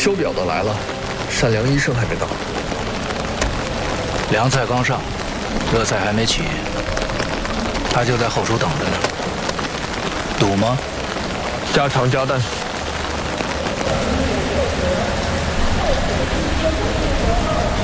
修表的来了，善良医生还没到。 凉菜刚上，热菜还没起，他就在后厨等着呢。赌吗？ 家常家淡。